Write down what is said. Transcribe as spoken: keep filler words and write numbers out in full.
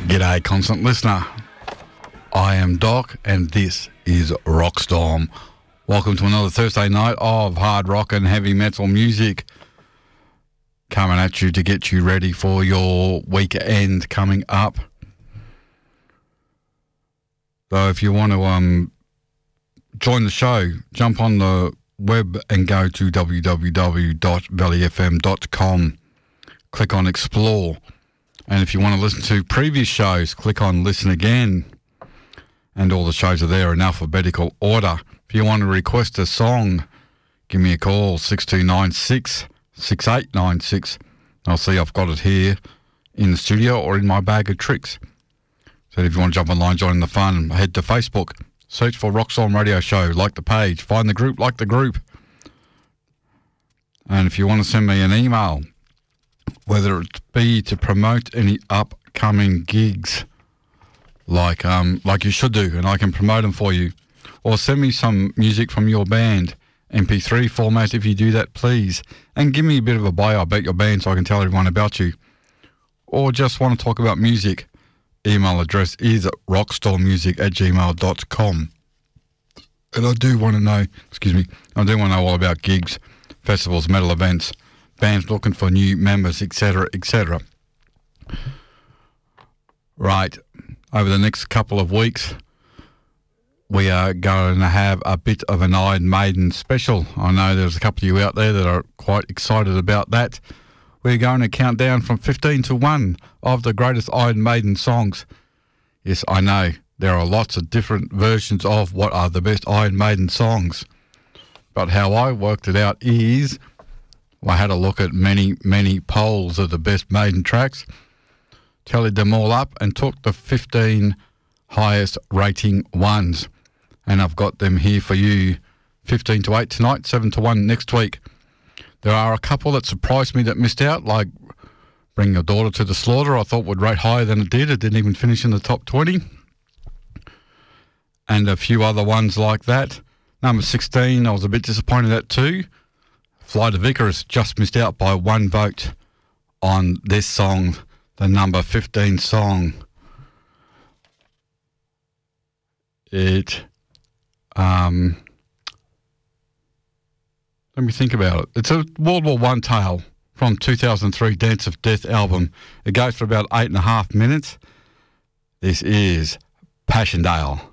G'day, constant listener. I am Doc, and this is Rockstorm. Welcome to another Thursday night of hard rock and heavy metal music, coming at you to get you ready for your weekend coming up. So if you want to um join the show, jump on the web and go to w w w dot valley f m dot com. Click on Explore. And if you want to listen to previous shows, click on Listen Again. And all the shows are there in alphabetical order. If you want to request a song, give me a call, six two nine six, six eight nine six. I'll see I've got it here in the studio or in my bag of tricks. So if you want to jump online, join the fun, head to Facebook, search for Rockstorm Radio Show, like the page, find the group, like the group. And if you want to send me an email, whether it be to promote any upcoming gigs, like um like you should do, and I can promote them for you, or send me some music from your band, M P three format if you do that, please, and give me a bit of a bio about your band so I can tell everyone about you, or just want to talk about music, email address is rockstormmusic at gmail dot com. And I do want to know, excuse me, I do want to know all about gigs, festivals, metal events, bands looking for new members, et cetera, et cetera. Right, over the next couple of weeks, we are going to have a bit of an Iron Maiden special. I know there's a couple of you out there that are quite excited about that. We're going to count down from fifteen to one of the greatest Iron Maiden songs. Yes, I know, there are lots of different versions of what are the best Iron Maiden songs. But how I worked it out is, I had a look at many, many polls of the best Maiden tracks, tallied them all up, and took the fifteen highest rating ones. And I've got them here for you, fifteen to eight tonight, seven to one next week. There are a couple that surprised me that missed out, like Bring Your Daughter to the Slaughter, I thought would rate higher than it did. It didn't even finish in the top twenty. And a few other ones like that. Number sixteen, I was a bit disappointed at too. Fly to Vicarus just missed out by one vote on this song, the number fifteen song. It, um, let me think about it. It's a World War One tale from two thousand three Dance of Death album. It goes for about eight and a half minutes. This is Passchendaele.